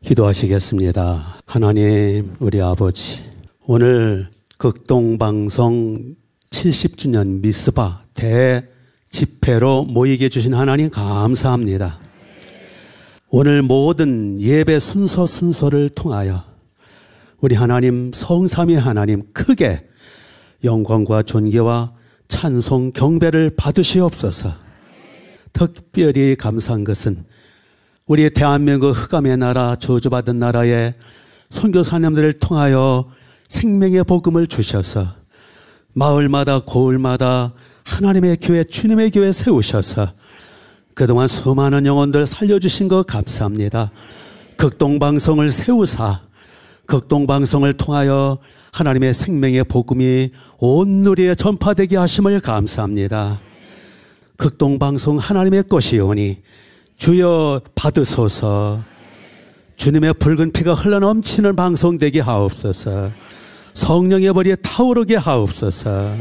기도하시겠습니다. 하나님, 우리 아버지, 오늘 극동방송 70주년 미스바 대집회로 모이게 해주신 하나님 감사합니다. 오늘 모든 예배 순서를 통하여 우리 하나님 성삼위 하나님 크게 영광과 존귀와 찬송 경배를 받으시옵소서. 특별히 감사한 것은 우리 대한민국 흑암의 나라, 저주받은 나라의 선교사님들을 통하여 생명의 복음을 주셔서 마을마다 고을마다 하나님의 교회, 주님의 교회 세우셔서 그동안 수많은 영혼들 살려주신 것 감사합니다. 극동방송을 세우사 극동방송을 통하여 하나님의 생명의 복음이 온 누리에 전파되게 하심을 감사합니다. 극동방송 하나님의 것이오니 주여 받으소서. 주님의 붉은 피가 흘러넘치는 방송 되게 하옵소서. 성령의 벌이 타오르게 하옵소서.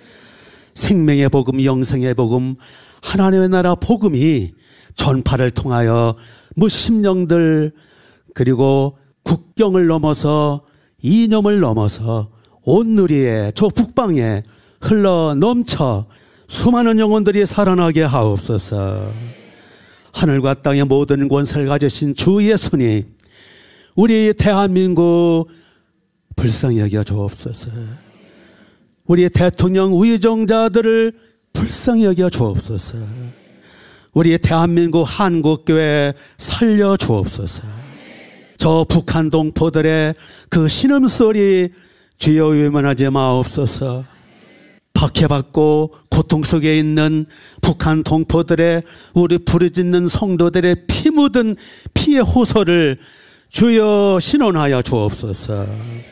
생명의 복음, 영생의 복음, 하나님의 나라 복음이 전파를 통하여 무심령들 그리고 국경을 넘어서 이념을 넘어서 온 누리에 저 북방에 흘러 넘쳐 수많은 영혼들이 살아나게 하옵소서. 하늘과 땅의 모든 권세를 가지신 주 예수님, 우리 대한민국 불쌍히 여겨 주옵소서. 우리 대통령 위정자들을 불쌍히 여겨 주옵소서. 우리 대한민국 한국교회 살려 주옵소서. 저 북한 동포들의 그 신음소리 주여 외면하지 마옵소서. 박해받고 고통 속에 있는 북한 동포들의 우리 부르짖는 성도들의 피 묻은 피의 호소를 주여 신원하여 주옵소서.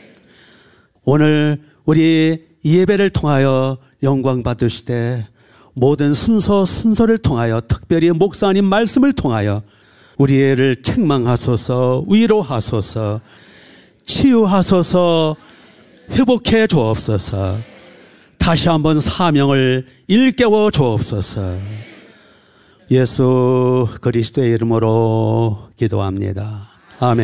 오늘 우리 예배를 통하여 영광 받으시되 모든 순서를 통하여 특별히 목사님 말씀을 통하여 우리 애를 책망하소서, 위로하소서, 치유하소서, 회복해 주옵소서. 다시 한번 사명을 일깨워 주옵소서. 예수 그리스도의 이름으로 기도합니다.